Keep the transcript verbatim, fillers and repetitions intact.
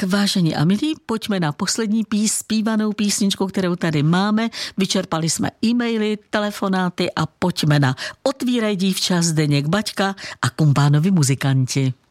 vážení a milí, pojďme na poslední pís, zpívanou písničku, kterou tady máme. Vyčerpali jsme e-maily, telefonáty a pojďme na Otvíraj dívča, Zdeněk Baťka a kumpánovi muzikanti.